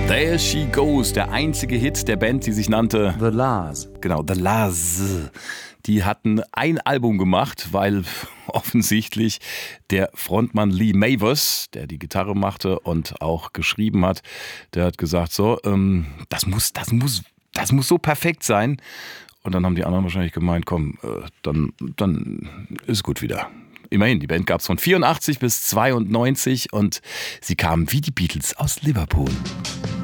There She Goes, der einzige Hit der Band, die sich nannte The La's. Genau, The La's. Die hatten ein Album gemacht, weil offensichtlich der Frontmann Lee Mavers, der die Gitarre machte und auch geschrieben hat, der hat gesagt, so, das muss so perfekt sein. Und dann haben die anderen wahrscheinlich gemeint, komm, dann ist gut wieder. Immerhin, die Band gab es von 84 bis 92 und sie kamen wie die Beatles aus Liverpool.